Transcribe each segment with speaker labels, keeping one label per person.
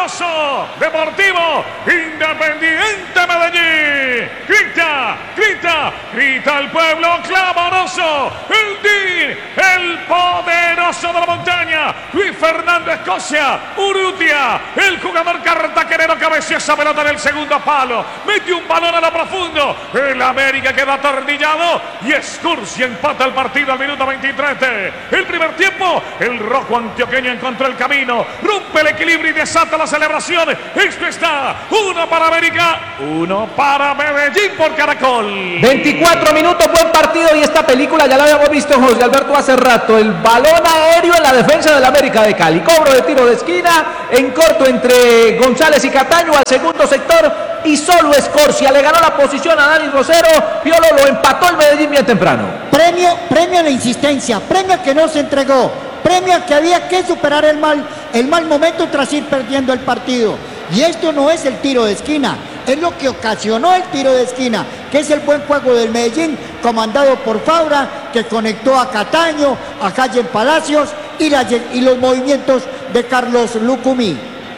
Speaker 1: poderoso Deportivo Independiente Medellín. Grita, grita, grita el pueblo clamoroso. El DIN, el poderoso de la montaña. Luis Fernando Escocia, Urrutia, el jugador cartaquerero cabeció esa pelota en el segundo palo. Mete un balón a lo profundo. El América queda atornillado y Escurcia empata el partido al minuto 23. El primer tiempo, el rojo antioqueño encontró el camino, rompe el equilibrio y desata la celebración. Esto está 1 para América, 1 para Medellín por Caracol.
Speaker 2: 24 minutos, buen partido, y esta película ya la habíamos visto, José Alberto, hace rato. El balón aéreo en la defensa del América de Cali. Cobro de tiro de esquina en corto entre González y Cataño al segundo sector y solo Escorcia le ganó la posición a Dani Rosero. Piolo lo empató el Medellín bien temprano.
Speaker 3: Premio a la insistencia, premio a que no se entregó, premio a que había que superar el mal momento tras ir perdiendo el partido. Y esto no es el tiro de esquina, es lo que ocasionó el tiro de esquina, que es el buen juego del Medellín, comandado por Fabra, que conectó a Cataño, a Calle Palacios y los movimientos de Carlos Lucumí.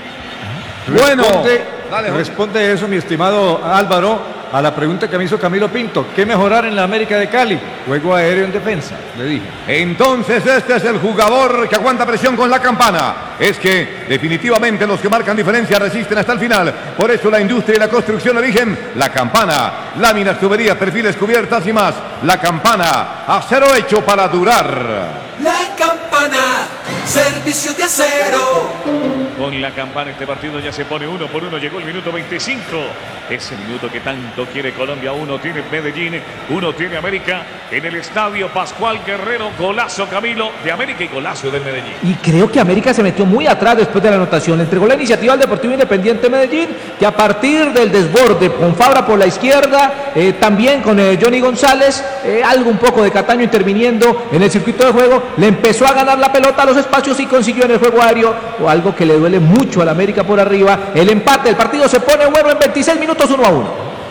Speaker 4: Bueno, responde eso, mi estimado Álvaro, a la pregunta que me hizo Camilo Pinto. ¿Qué mejorar en la América de Cali? Juego aéreo en defensa, le dije.
Speaker 5: Entonces este es el jugador que aguanta presión con la campana. Es que definitivamente los que marcan diferencia resisten hasta el final. Por eso la industria y la construcción eligen la campana. Láminas, tuberías, perfiles, cubiertas y más. La campana, acero hecho para durar.
Speaker 6: La campana, servicio de acero.
Speaker 1: Con la campana este partido ya se pone 1 por 1. Llegó el minuto 25. Ese minuto que tanto quiere Colombia. 1 tiene Medellín, 1 tiene América. En el estadio Pascual Guerrero, golazo Camilo de América y golazo del Medellín.
Speaker 2: Y creo que América se metió muy atrás después de la anotación. Le entregó la iniciativa al Deportivo Independiente Medellín, que a partir del desborde con Fabra por la izquierda, también con Johnny González, algo un poco de Cataño interviniendo en el circuito de juego, le empezó a ganar la pelota a los espacios y consiguió en el juego aéreo, o algo que le duele mucho al América por arriba, el empate. El partido se pone bueno en 26 minutos, 1-1.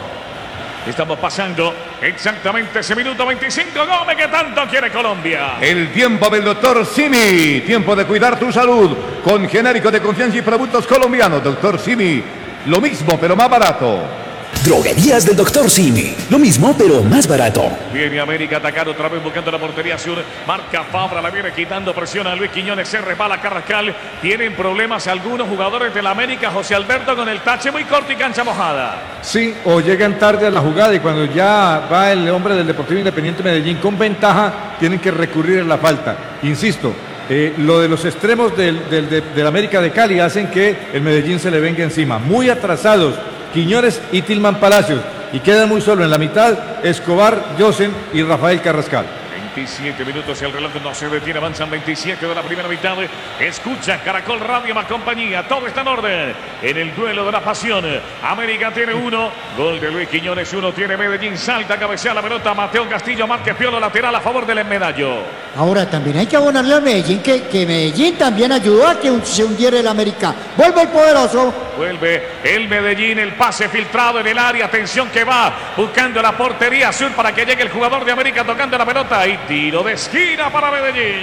Speaker 1: Estamos pasando exactamente ese minuto 25, Gómez, que tanto quiere Colombia.
Speaker 5: El tiempo del doctor Simi. Tiempo de cuidar tu salud con genérico de confianza y productos colombianos. Doctor Simi, lo mismo pero más barato.
Speaker 6: Droguerías del Dr. Simi. Lo mismo, pero más barato.
Speaker 1: Viene América a atacar otra vez buscando la portería sur. Marca Fabra, la viene quitando presión a Luis Quiñones. Se resbala Carrascal. Tienen problemas algunos jugadores de la América, José Alberto, con el tache muy corto y cancha mojada.
Speaker 4: Sí, o llegan tarde a la jugada y cuando ya va el hombre del Deportivo Independiente Medellín con ventaja, tienen que recurrir a la falta. Insisto, lo de los extremos del América de Cali hacen que el Medellín se le venga encima. Muy atrasados Quiñones y Tilman Palacios, y queda muy solo en la mitad Escobar, Yosen y Rafael Carrascal.
Speaker 1: 27 minutos y el reloj no se detiene, avanzan 27 de la primera mitad. Escucha Caracol Radio más compañía, todo está en orden en el duelo de la pasión. América tiene 1, gol de Luis Quiñones, 1 tiene Medellín, salta, cabecea la pelota, Mateo Castillo, Márquez Piolo, lateral a favor del Medallo.
Speaker 3: Ahora también hay que abonarle a Medellín, que Medellín también ayudó a que se hundiera el América. Vuelve el poderoso.
Speaker 1: Vuelve el Medellín, el pase filtrado en el área, atención que va buscando la portería sur para que llegue el jugador de América tocando la pelota y tiro de esquina para Medellín.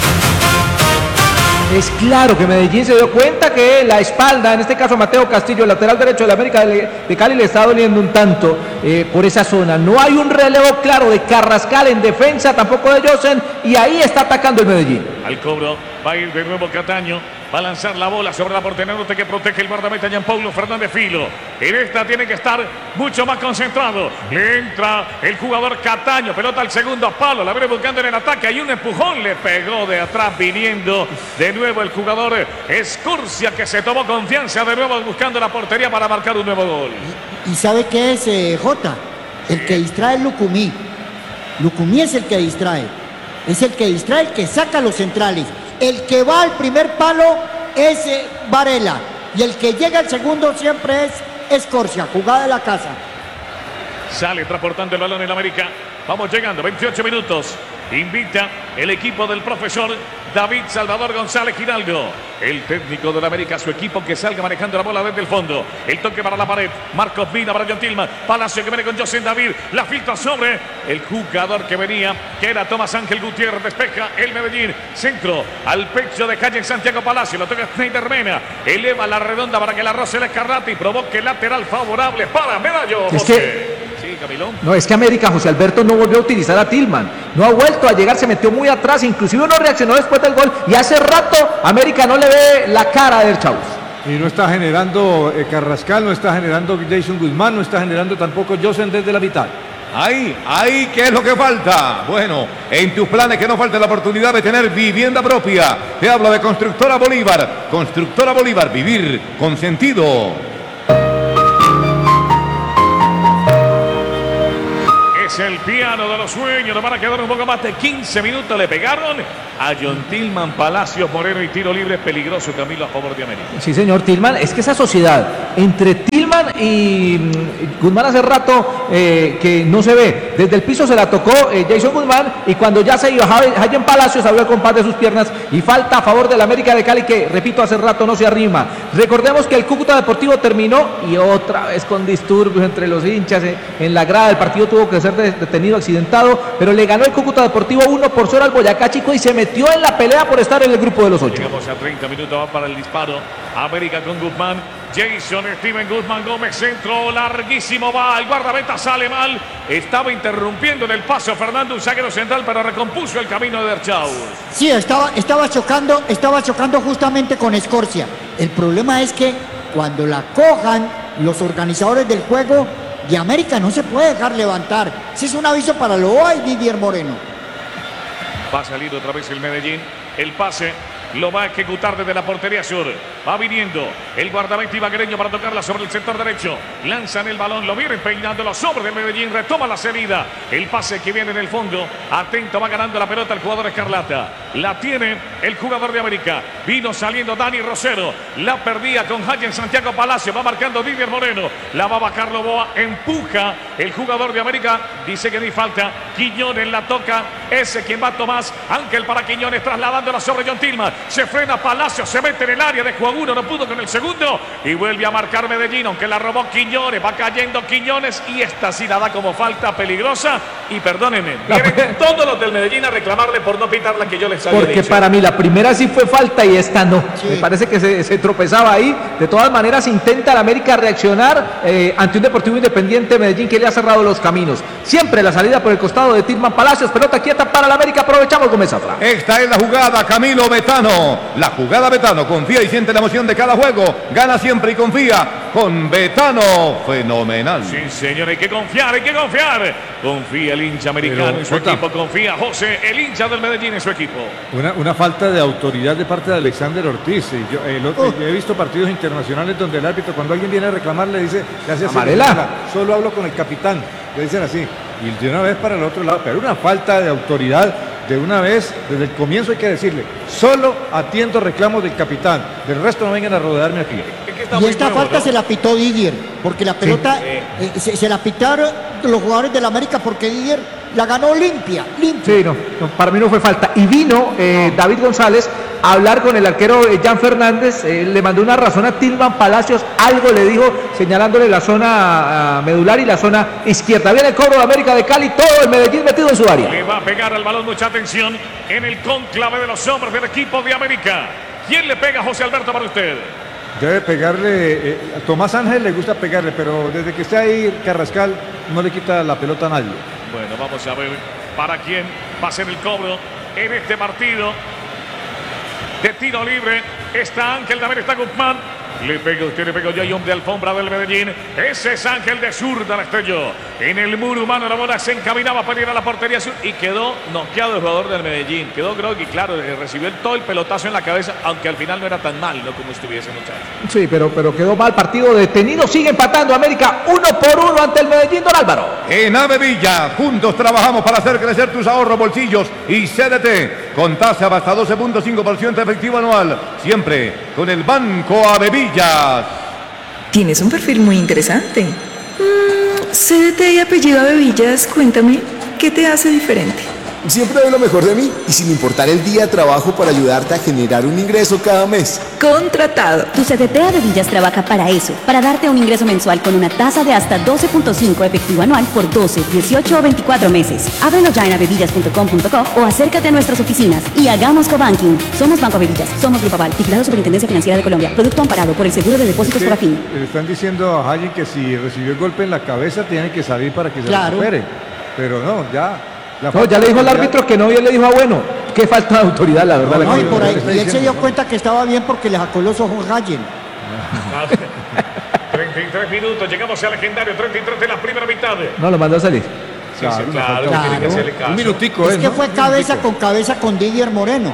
Speaker 2: Es claro que Medellín se dio cuenta que la espalda, en este caso Mateo Castillo, el lateral derecho de la América de Cali, le está doliendo un tanto por esa zona. No hay un relevo claro de Carrascal en defensa, tampoco de Yosen, y ahí está atacando el Medellín.
Speaker 1: Al cobro va a ir de nuevo Cataño. Va a lanzar la bola sobre la portería norte que protege el guardameta Jean-Paulo Fernández Filo. En esta tiene que estar mucho más concentrado. Le entra el jugador Cataño. Pelota al segundo palo. La viene buscando en el ataque. Hay un empujón. Le pegó de atrás viniendo de nuevo el jugador Escurcia, que se tomó confianza de nuevo buscando la portería para marcar un nuevo gol.
Speaker 3: ¿Y sabe qué es, Jota? El que distrae es Lucumí. Lucumí es el que distrae. Es el que distrae, el que saca los centrales. El que va al primer palo es Varela. Y el que llega al segundo siempre es Escorcia, jugada de la casa.
Speaker 1: Sale transportando el balón en América. Vamos llegando, 28 minutos. Invita el equipo del profesor David Salvador González Giraldo, el técnico del América, su equipo que salga manejando la bola desde el fondo. El toque para la pared, Marcos Vina para John Tillman, Palacio que viene con José David, la filtra sobre el jugador que venía, que era Tomás Ángel Gutiérrez, despeja el Medellín, centro al pecho de calle Santiago Palacio, lo toca Schneider Mena, eleva la redonda para que la roce el Escarlata y provoque lateral favorable para Medallo. Sí, Camilo.
Speaker 2: No, es que América, José Alberto, no volvió a utilizar a Tillman. No ha vuelto a llegar, se metió muy atrás. Inclusive no reaccionó después del gol. Y hace rato América no le ve la cara del Chaus.
Speaker 4: Y no está generando Carrascal, no está generando Jason Guzmán, no está generando tampoco Josen desde la mitad.
Speaker 5: Ahí, ¿qué es lo que falta? Bueno, en tus planes que no falte la oportunidad de tener vivienda propia. Te hablo de Constructora Bolívar. Constructora Bolívar, vivir con sentido.
Speaker 1: Es el piano de los sueños, le van a quedar un poco más de 15 minutos, le pegaron a John Tillman, Palacios, Moreno y tiro libre peligroso, Camilo, a favor de América.
Speaker 2: Sí, señor, Tillman, es que esa sociedad entre Tillman y Guzmán hace rato que no se ve. Desde el piso se la tocó Jason Guzmán y cuando ya se iba Jayen Palacios abrió el compás de sus piernas y falta a favor del América de Cali que, repito, hace rato no se arrima. Recordemos que el Cúcuta Deportivo terminó y otra vez con disturbios entre los hinchas en la grada. El partido tuvo que ser detenido, accidentado, pero le ganó el Cúcuta Deportivo 1-0 al Boyacá Chico y se metió en la pelea por estar en el grupo de los 8.
Speaker 1: Llegamos a 30 minutos, va para el disparo. América con Guzmán, Jason Steven Guzmán Gómez, centro larguísimo, va, el guardameta sale mal, estaba interrumpiendo en el paso Fernando, un zaguero central, pero recompuso el camino de Erchau.
Speaker 3: Sí, estaba chocando justamente con Escorcia. El problema es que cuando la cojan los organizadores del juego de América no se puede dejar levantar. Ese es un aviso para Loa y Didier Moreno.
Speaker 1: Va a salir otra vez el Medellín, el pase lo va a ejecutar desde la portería sur. Va viniendo el guardameta ibaguereño para tocarla sobre el sector derecho. Lanzan el balón, lo vienen peinándolo sobre el Medellín. Retoma la salida. El pase que viene en el fondo. Atento, va ganando la pelota el jugador Escarlata. La tiene el jugador de América. Vino saliendo Dani Rosero. La perdía con Jayen Santiago Palacio. Va marcando Didier Moreno. La va a bajar Loboa. Empuja el jugador de América. Dice que ni falta. Quiñones la toca. Ese quien va Tomás Ángel para Quiñones. Trasladándola sobre John Tillman. Se frena Palacio, se mete en el área de juego 1, no pudo con el segundo y vuelve a marcar Medellín, aunque la robó Quiñones, va cayendo Quiñones y esta sí la da como falta peligrosa y perdónenme, vienen todos los del Medellín a reclamarle por no pitar la que yo les había
Speaker 2: porque
Speaker 1: dicho.
Speaker 2: Para mí la primera sí fue falta y esta no, sí. Me parece que se tropezaba ahí. De todas maneras intenta el América reaccionar ante un Deportivo Independiente Medellín que le ha cerrado los caminos. Siempre la salida por el costado de Tillman Palacios, pelota quieta para el América, aprovechamos Gómez Zafra.
Speaker 5: Esta es la jugada, Camilo Betano. La jugada Betano, confía y siente la emoción de cada juego, gana siempre y confía con Betano, fenomenal.
Speaker 1: Sí, señor, hay que confiar, confía el hincha americano en su equipo, confía José, el hincha del Medellín en su equipo.
Speaker 4: Una falta de autoridad de parte de Alexander Ortiz. Yo he visto partidos internacionales donde el árbitro, cuando alguien viene a reclamar, le dice, le hace
Speaker 2: amarela,
Speaker 4: solo hablo con el capitán, le dicen así, y de una vez para el otro lado, pero una falta de autoridad. De una vez, desde el comienzo hay que decirle, solo atiendo reclamos del capitán, del resto no vengan a rodearme aquí.
Speaker 3: Y esta falta se la pitó Didier, porque la pelota se la pitaron los jugadores del América porque Didier la ganó limpia.
Speaker 2: Sí, no, para mí no fue falta. Y vino David González a hablar con el arquero Jan Fernández, le mandó una razón a Tillman Palacios, algo le dijo señalándole la zona medular y la zona izquierda. Viene el cobro de América de Cali, todo el Medellín metido en su área.
Speaker 1: Le va a pegar al balón, mucha atención en el cónclave de los hombres del equipo de América. ¿Quién le pega, José Alberto, para usted?
Speaker 4: Debe pegarle, a Tomás Ángel le gusta pegarle, pero desde que está ahí Carrascal no le quita la pelota a nadie.
Speaker 1: Bueno, vamos a ver para quién va a ser el cobro en este partido de tiro libre. Está Ángel, también está Guzmán. Le pega usted, le pegó ya, y hombre de alfombra del Medellín. Ese es Ángel de zurda, la estrelló. En el muro humano la bola se encaminaba para ir a la portería sur y quedó noqueado el jugador del Medellín. Quedó groggy, claro, recibió todo el pelotazo en la cabeza, aunque al final no era tan mal, ¿no? Como estuviese, muchacho.
Speaker 2: Sí, pero quedó mal, partido detenido. Sigue empatando América 1-1 ante el Medellín, don Álvaro.
Speaker 5: En Avevilla, juntos trabajamos para hacer crecer tus ahorros, bolsillos y CDT. Con tasa hasta 12.5% efectivo anual. Siempre con el Banco Avevilla.
Speaker 7: Tienes un perfil muy interesante. CDT y apellido Avevillas, cuéntame, ¿qué te hace diferente?
Speaker 6: Siempre doy lo mejor de mí y sin importar el día trabajo para ayudarte a generar un ingreso cada mes.
Speaker 7: Contratado.
Speaker 8: Tu CDT Bevillas trabaja para eso, para darte un ingreso mensual con una tasa de hasta 12.5 efectivo anual por 12, 18 o 24 meses. Ábrelo ya en avevillas.com.co o acércate a nuestras oficinas y hagamos cobanking. Somos Banco Avevillas, somos Grupo Aval, vigilado Superintendencia Financiera de Colombia, producto amparado por el Seguro de Depósitos por Afin.
Speaker 4: Le están diciendo a alguien que si recibió el golpe en la cabeza tiene que salir para que se recupere. Pero no, ya.
Speaker 2: No, ya le dijo al árbitro que no, y él le dijo, no, qué falta de autoridad, la verdad.
Speaker 3: No, y por ahí, y él se dio cuenta que estaba bien porque le sacó los ojos a Gallen.
Speaker 1: 33 minutos, llegamos al legendario 33 de la primera mitad.
Speaker 2: No, lo mandó a salir.
Speaker 1: Sí, claro, tiene que hacerle caso.
Speaker 4: Un minutico,
Speaker 3: Es que fue cabeza con Didier Moreno,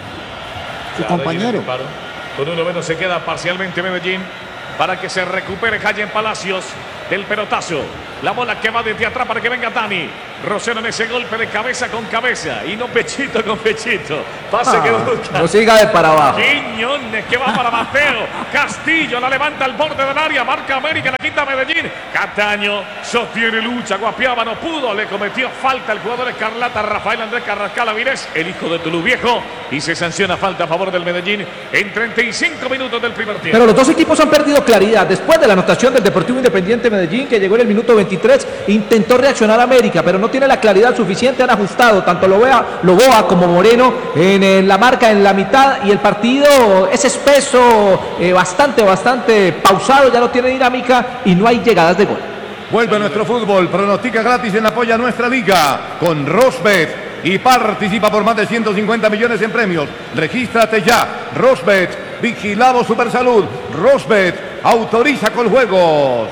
Speaker 3: su compañero.
Speaker 1: Con uno menos se queda parcialmente Medellín para que se recupere Gallen Palacios del pelotazo. La bola que va desde atrás para que venga Dani. Rosero en ese golpe de cabeza con cabeza y no pechito con pechito. Pase que busca.
Speaker 2: No siga de para abajo.
Speaker 1: Quiñones que va para Mateo. Castillo la levanta al borde del área. Marca América, la quita Medellín. Cataño sostiene lucha. Guapiaba no pudo. Le cometió falta el jugador escarlata Rafael Andrés Carrascal Avilés, el hijo de Tulu Viejo. Y se sanciona falta a favor del Medellín en 35 minutos del primer tiempo.
Speaker 2: Pero los dos equipos han perdido claridad. Después de la anotación del Deportivo Independiente Medellín, que llegó en el minuto 23, intentó reaccionar América, pero no tiene la claridad suficiente. Han ajustado tanto Loboa como Moreno en la marca en la mitad, y el partido es espeso, bastante pausado, ya no tiene dinámica y no hay llegadas de gol.
Speaker 5: Vuelve a nuestro fútbol, pronostica gratis en Apoya Nuestra Liga con Rosbet y participa por más de 150 millones en premios. Regístrate ya. Rosbet, vigilado Supersalud. Rosbet, autoriza con juegos.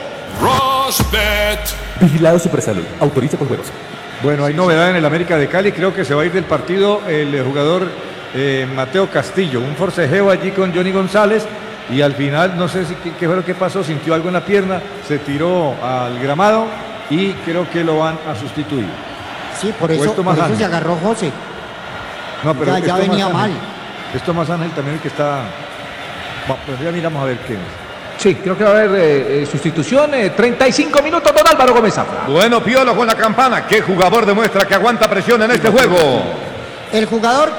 Speaker 6: Rosbet. Vigilado Supersalud. Autoriza con juegos.
Speaker 4: Bueno, hay novedad en el América de Cali. Creo que se va a ir del partido el jugador Mateo Castillo. Un forcejeo allí con Johnny González. Y al final, no sé qué fue lo que pasó. Sintió algo en la pierna. Se tiró al gramado. Y creo que lo van a sustituir.
Speaker 3: Sí, por eso se agarró José.
Speaker 4: No, pero
Speaker 3: ya venía mal.
Speaker 4: Esto más Ángel también el que está. Bueno, pues ya miramos a ver qué.
Speaker 2: Sí, creo que va a haber sustitución. 35 minutos, don Álvaro Gómez Zafra.
Speaker 5: Bueno, Piolo con la campana. ¿Qué jugador demuestra que aguanta presión en este juego?
Speaker 3: El jugador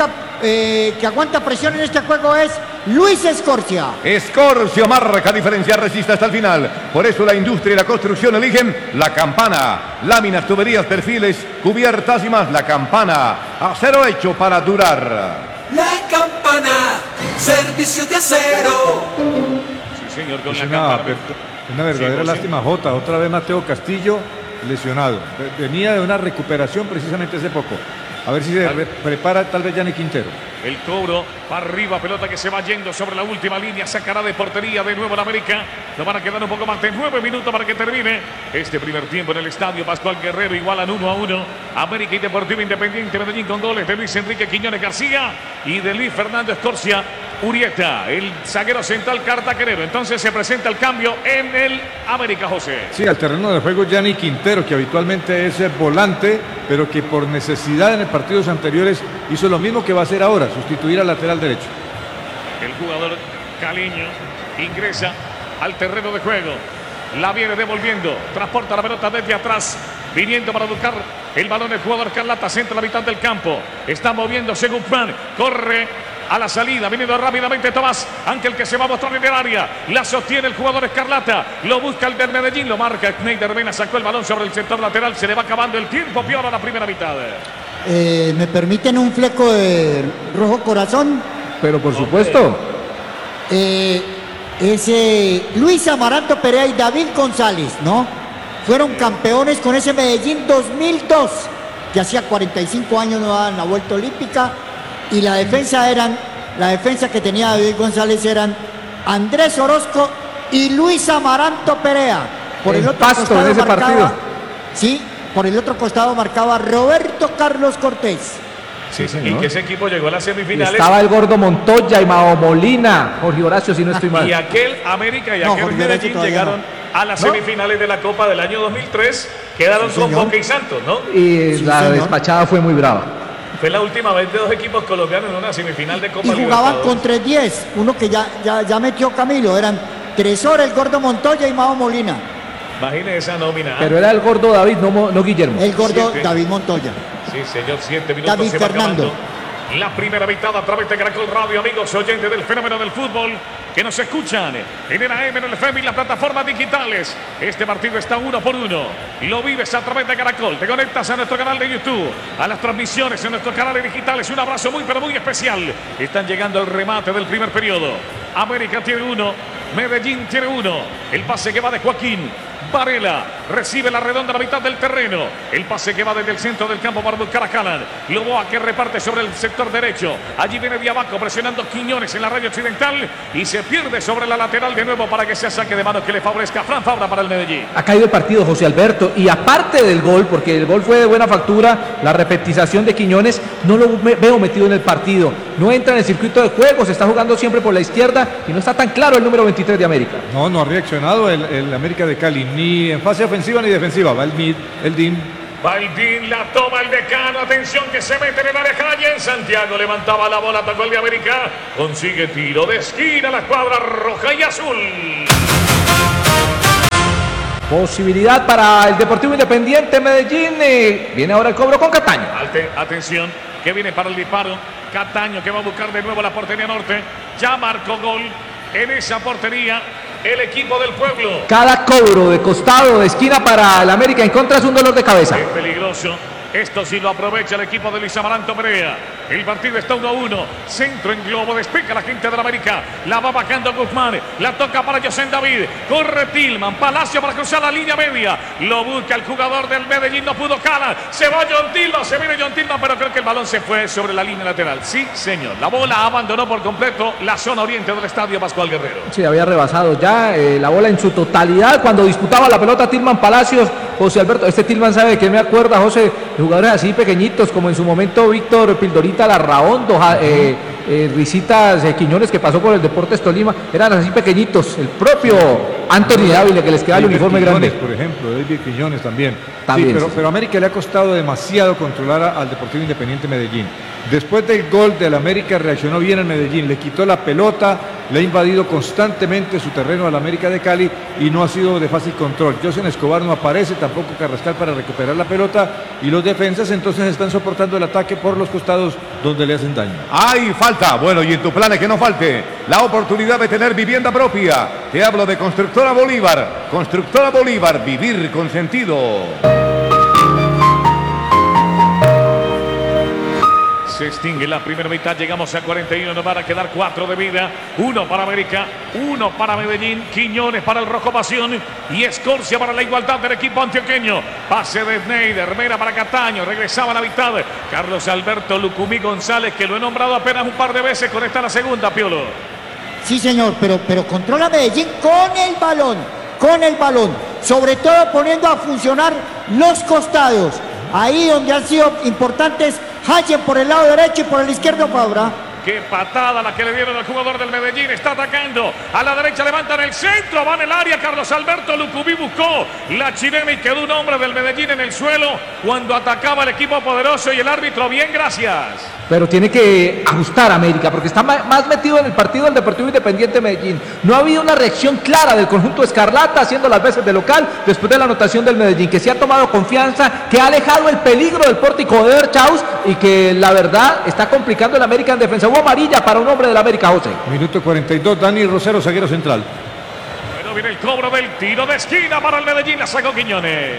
Speaker 3: que aguanta presión en este juego es Luis Escorcia.
Speaker 5: Escorcio marca diferencia, resiste hasta el final. Por eso la industria y la construcción eligen la campana. Láminas, tuberías, perfiles, cubiertas y más. La campana, acero hecho para durar.
Speaker 9: La campana, servicio de acero.
Speaker 1: Sí, señor, con
Speaker 4: Es
Speaker 1: la campana.
Speaker 4: una verdadera lástima, Jota. Otra vez Mateo Castillo lesionado. Venía de una recuperación precisamente hace poco. A ver si se prepara tal vez Yanni Quintero.
Speaker 1: El cobro para arriba, pelota que se va yendo sobre la última línea, sacará de portería de nuevo la América. Nos van a quedar un poco más de 9 minutos para que termine este primer tiempo en el estadio. Pascual Guerrero igualan 1-1. América y Deportivo Independiente Medellín con goles de Luis Enrique Quiñones García y de Luis Fernando Escorcia Urieta, el zaguero central cartaquerero. Entonces se presenta el cambio en el América, José.
Speaker 4: Sí, al terreno de juego Yanni Quintero, que habitualmente es volante, pero que por necesidad en partidos anteriores hizo lo mismo que va a hacer ahora, sustituir al lateral derecho.
Speaker 1: El jugador caleño ingresa al terreno de juego. La viene devolviendo, transporta la pelota desde atrás, viniendo para buscar el balón el jugador Carlata, centra la mitad del campo. Está moviéndose Guzmán, corre a la salida, viniendo rápidamente Tomás Ángel, que se va a mostrar en el área. La sostiene el jugador Escarlata, lo busca el del Medellín, lo marca Schneider Mena, sacó el balón sobre el sector lateral, se le va acabando el tiempo, peor a la primera mitad.
Speaker 3: ¿Me permiten un fleco de rojo corazón?
Speaker 2: Pero por supuesto.
Speaker 3: Luis Amaranto Perea y David González, ¿no? Fueron campeones con ese Medellín 2002, que hacía 45 años no daban la vuelta olímpica, y la defensa que tenía David González eran Andrés Orozco y Luis Amaranto Perea. Por el otro
Speaker 2: Pasto en ese partido.
Speaker 3: Sí, por el otro costado marcaba Roberto Carlos Cortés.
Speaker 1: Sí, y que ese equipo llegó a las semifinales.
Speaker 2: Estaba el Gordo Montoya y Mao Molina, Jorge Horacio, si no estoy mal.
Speaker 1: Y aquel América y aquel Medellín llegaron a las semifinales de la Copa del año 2003. Quedaron con Boca y Santos, ¿no?
Speaker 2: Y la despachada fue muy brava.
Speaker 1: Fue la última vez de dos equipos colombianos en una semifinal de Copa.
Speaker 3: Y jugaban con 3-10, uno que ya metió Camilo, eran Tresor, el Gordo Montoya y Mao Molina.
Speaker 1: Imagine esa nómina.
Speaker 2: Pero era el gordo David, no Guillermo.
Speaker 3: El gordo
Speaker 1: 7.
Speaker 3: David Montoya.
Speaker 1: Sí, señor, 7 minutos.
Speaker 3: David
Speaker 1: se va
Speaker 3: Fernando.
Speaker 1: acabando la primera mitad a través de Caracol Radio, amigos oyentes del fenómeno del fútbol que nos escuchan en el AM, en el FM y las plataformas digitales. Este partido está 1-1. Lo vives a través de Caracol. Te conectas a nuestro canal de YouTube, a las transmisiones en nuestros canales digitales. Un abrazo muy, pero muy especial. Están llegando al remate del primer periodo. América tiene 1, Medellín tiene 1. El pase que va de Joaquín Varela, recibe la redonda a la mitad del terreno. El pase que va desde el centro del campo para buscar a Calan. Loboa que reparte sobre el sector derecho. Allí viene Diabaco presionando Quiñones en la raya occidental y se pierde sobre la lateral de nuevo para que sea saque de mano que le favorezca a Fran Fabra para el Medellín.
Speaker 2: Ha caído el partido, José Alberto, y aparte del gol, porque el gol fue de buena factura, la repetización de Quiñones, no lo veo metido en el partido. No entra en el circuito de juego, se está jugando siempre por la izquierda y no está tan claro el número 23 de América.
Speaker 4: No ha reaccionado el América de Cali, ni en fase ofensiva ni defensiva. Va el DIN.
Speaker 1: Baldín la toma el decano, atención que se mete en el área calle. En Santiago levantaba la bola, tocó el de América. Consigue tiro de esquina, la escuadra roja y azul.
Speaker 2: Posibilidad para el Deportivo Independiente Medellín. Viene ahora el cobro con Cataño.
Speaker 1: Atención, que viene para el disparo. Cataño que va a buscar de nuevo la portería norte. Ya marcó gol en esa portería el equipo del pueblo.
Speaker 2: Cada cobro de costado, de esquina para el América en contra es un dolor de cabeza.
Speaker 1: Es peligroso. Esto sí lo aprovecha el equipo de Luis Amaranto Perea. El partido está 1-1. Centro en globo. Despeja la gente de la América. La va bajando Guzmán. La toca para José David. Corre Tillman. Palacio para cruzar la línea media. Lo busca el jugador del Medellín. No pudo Cala. Se va John Tillman. Se viene John Tillman. Pero creo que el balón se fue sobre la línea lateral. Sí, señor. La bola abandonó por completo la zona oriente del estadio Pascual Guerrero.
Speaker 2: Sí, había rebasado ya la bola en su totalidad. Cuando disputaba la pelota Tillman Palacios. José Alberto, este Tillman sabe que me acuerda, José, de jugadores así pequeñitos como en su momento Víctor Pildorita Larraondo, Risitas Quiñones que pasó por el Deportes Tolima, eran así pequeñitos. El propio Anthony Dávila que les queda el uniforme
Speaker 4: Quiñones,
Speaker 2: grande.
Speaker 4: por ejemplo, David Quiñones también.
Speaker 2: También,
Speaker 4: sí, pero a América le ha costado demasiado controlar al Deportivo Independiente Medellín. Después del gol del América reaccionó bien el Medellín, le quitó la pelota, le ha invadido constantemente su terreno al América de Cali y no ha sido de fácil control. Josen Escobar no aparece, tampoco Carrascal para recuperar la pelota y los defensas entonces están soportando el ataque por los costados donde le hacen daño.
Speaker 5: ¡Ay, falta! Bueno, y en tu plan es que no falte la oportunidad de tener vivienda propia. Te hablo de Constructora Bolívar. Constructora Bolívar, vivir con sentido.
Speaker 1: Se extingue la primera mitad, llegamos a 41, nos van a quedar 4 de vida, 1 para América, 1 para Medellín, Quiñones para el Rojo Pasión y Escorcia para la igualdad del equipo antioqueño. Pase de Schneider, Mera para Cataño, regresaba a la mitad, Carlos Alberto Lucumí González, que lo he nombrado apenas un par de veces, con esta la segunda, Piolo.
Speaker 3: Sí, señor, pero controla Medellín con el balón, sobre todo poniendo a funcionar los costados, ahí donde han sido importantes Hayen por el lado derecho y por el izquierdo Fabra.
Speaker 1: Qué patada la que le dieron al jugador del Medellín. Está atacando. A la derecha levantan el centro. Va en el área. Carlos Alberto Lucumí buscó la chilena y quedó un hombre del Medellín en el suelo cuando atacaba el equipo poderoso y el árbitro. Bien, gracias.
Speaker 2: Pero tiene que ajustar América porque está más metido en el partido del Deportivo Independiente Medellín. No ha habido una reacción clara del conjunto Escarlata haciendo las veces de local después de la anotación del Medellín, que se ha tomado confianza, que ha alejado el peligro del pórtico de Erchaus y que la verdad está complicando el América en defensa. Hubo amarilla para un hombre del América, José.
Speaker 4: Minuto 42, Dani Rosero, zaguero central.
Speaker 1: Bueno, viene el cobro del tiro de esquina para el Medellín. La sacó Quiñones.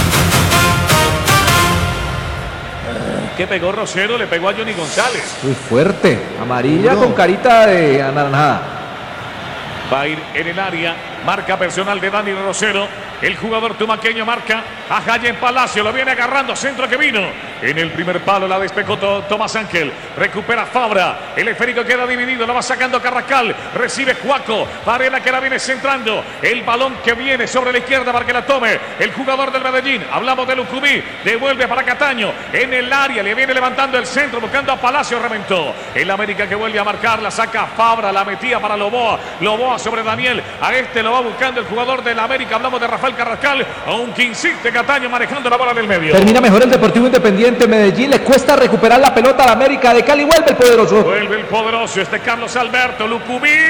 Speaker 1: ¿Qué pegó Rosero? Le pegó a Johnny González.
Speaker 2: Muy fuerte. Amarilla con carita de anaranjada.
Speaker 1: Va a ir en el área. Marca personal de Dani Rosero. El jugador tumaqueño marca a Jayen Palacio. Lo viene agarrando. Centro que vino. En el primer palo la despejó Tomás Ángel. Recupera Fabra. El esférico queda dividido. Lo va sacando Carrascal. Recibe Juaco. Varela que la viene centrando. El balón que viene sobre la izquierda para que la tome el jugador del Medellín. Hablamos de Lucumí. Devuelve para Cataño. En el área le viene levantando el centro. Buscando a Palacio. Reventó. El América que vuelve a marcar. La saca Fabra. La metía para Loboa. Loboa sobre Daniel. A este lo va buscando el jugador del América. Hablamos de Rafael Carrascal, aunque insiste Cataño manejando la bola del medio.
Speaker 2: Termina mejor el Deportivo Independiente Medellín, le cuesta recuperar la pelota a la América de Cali. Vuelve el poderoso.
Speaker 1: Vuelve el poderoso, Carlos Alberto Lucumí.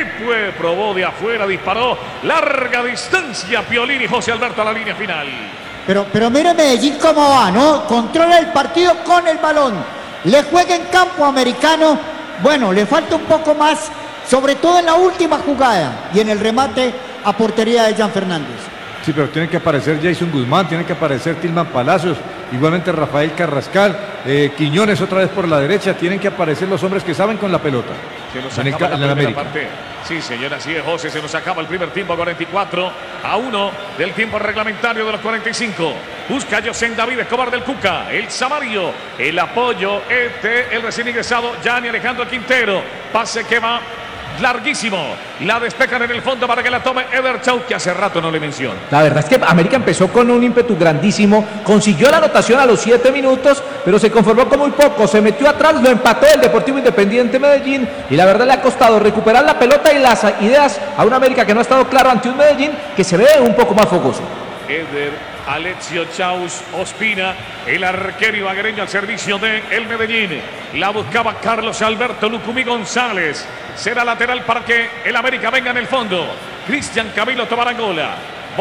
Speaker 1: probó de afuera, disparó. Larga distancia, Piolín y José Alberto a la línea final.
Speaker 3: Pero mire Medellín cómo va, ¿no? Controla el partido con el balón. Le juega en campo americano. Bueno, le falta un poco más, sobre todo en la última jugada y en el remate a portería de Jan Fernández.
Speaker 4: Sí, pero tiene que aparecer Jason Guzmán, tiene que aparecer Tilman Palacios, igualmente Rafael Carrascal, Quiñones otra vez por la derecha. Tienen que aparecer los hombres que saben con la pelota.
Speaker 1: Se nos
Speaker 4: en
Speaker 1: acaba la
Speaker 4: el
Speaker 1: primera
Speaker 4: América.
Speaker 1: parte. Sí, señora, así es, José. Se nos acaba el primer tiempo, 44-1 del tiempo reglamentario de los 45. Busca José David Escobar del Cuca. El Samario. El apoyo. El recién ingresado, Gianni Alejandro Quintero. Pase que va larguísimo. La despejan en el fondo para que la tome Eder Chau, que hace rato no le menciono.
Speaker 2: La verdad es que América empezó con un ímpetu grandísimo, consiguió la anotación a los 7 minutos, pero se conformó con muy poco, se metió atrás, lo empató el Deportivo Independiente Medellín y la verdad le ha costado recuperar la pelota y las ideas a un América que no ha estado claro ante un Medellín que se ve un poco más fogoso.
Speaker 1: Eder Alexio Chaus Ospina, el arquero ibaguereño al servicio de el Medellín. La buscaba Carlos Alberto Lucumí González. Será lateral para que el América venga en el fondo. Cristian Camilo Tobarangola.